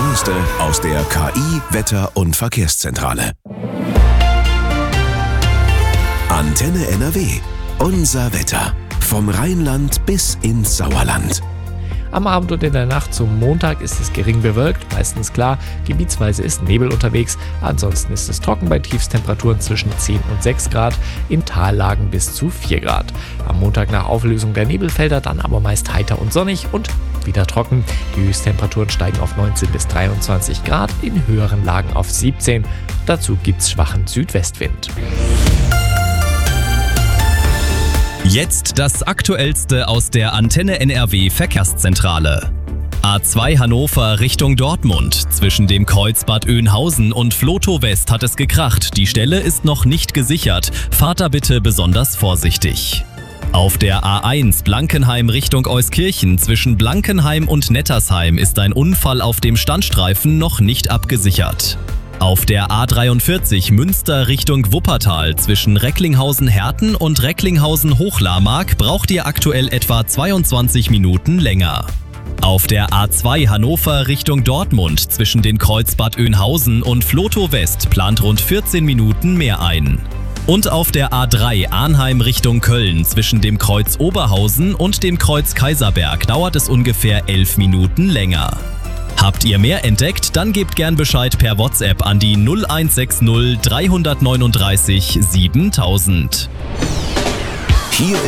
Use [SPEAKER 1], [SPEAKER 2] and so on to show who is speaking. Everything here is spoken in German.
[SPEAKER 1] Jüngste aus der KI Wetter- und Verkehrszentrale. Antenne NRW. Unser Wetter. Vom Rheinland bis ins Sauerland.
[SPEAKER 2] Am Abend und in der Nacht zum Montag ist es gering bewölkt, meistens klar, gebietsweise ist Nebel unterwegs, ansonsten ist es trocken bei Tiefstemperaturen zwischen 10 und 6 Grad, in Tallagen bis zu 4 Grad. Am Montag nach Auflösung der Nebelfelder dann aber meist heiter und sonnig und wieder trocken. Die Höchsttemperaturen steigen auf 19 bis 23 Grad, in höheren Lagen auf 17. Dazu gibt's schwachen Südwestwind.
[SPEAKER 3] Jetzt das Aktuellste aus der Antenne NRW Verkehrszentrale. A2 Hannover Richtung Dortmund. Zwischen dem Kreuz Bad Oeynhausen und Vlotho West hat es gekracht. Die Stelle ist noch nicht gesichert. Fahrt da bitte besonders vorsichtig. Auf der A1 Blankenheim Richtung Euskirchen zwischen Blankenheim und Nettersheim ist ein Unfall auf dem Standstreifen noch nicht abgesichert. Auf der A43 Münster Richtung Wuppertal zwischen Recklinghausen-Herten und Recklinghausen-Hochlarmark braucht ihr aktuell etwa 22 Minuten länger. Auf der A2 Hannover Richtung Dortmund zwischen den Kreuz Bad Oeynhausen und Vlotho West plant rund 14 Minuten mehr ein. Und auf der A3 Arnheim Richtung Köln zwischen dem Kreuz Oberhausen und dem Kreuz Kaiserberg dauert es ungefähr 11 Minuten länger. Habt ihr mehr entdeckt? Dann gebt gern Bescheid per WhatsApp an die 0160 339 7000.
[SPEAKER 1] Hier